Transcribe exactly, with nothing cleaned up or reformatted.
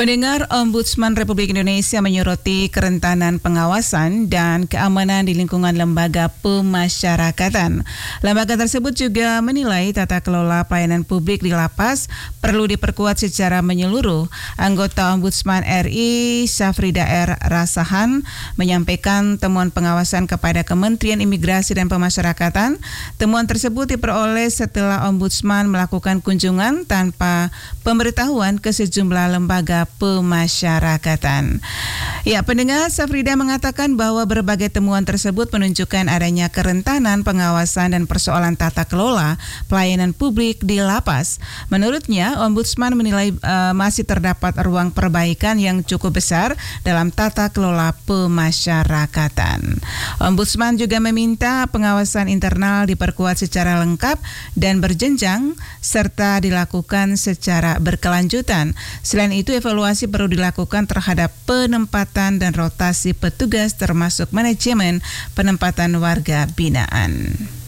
Pendengar, Ombudsman Republik Indonesia menyoroti kerentanan pengawasan dan keamanan di lingkungan lembaga pemasyarakatan. Lembaga tersebut juga menilai tata kelola pelayanan publik di lapas perlu diperkuat secara menyeluruh. Anggota Ombudsman R I, Syafrida R. Rasahan, menyampaikan temuan pengawasan kepada Kementerian Imigrasi dan Pemasyarakatan. Temuan tersebut diperoleh setelah Ombudsman melakukan kunjungan tanpa pemberitahuan ke sejumlah lembaga pemasyarakatan. Ya, pendengar, Syafrida mengatakan bahwa berbagai temuan tersebut menunjukkan adanya kerentanan pengawasan dan persoalan tata kelola pelayanan publik di lapas. Menurutnya, Ombudsman menilai uh, masih terdapat ruang perbaikan yang cukup besar dalam tata kelola pemasyarakatan. Ombudsman juga meminta pengawasan internal diperkuat secara lengkap dan berjenjang serta dilakukan secara berkelanjutan. Selain itu, evaluasi perlu dilakukan terhadap penempatan dan rotasi petugas termasuk manajemen penempatan warga binaan.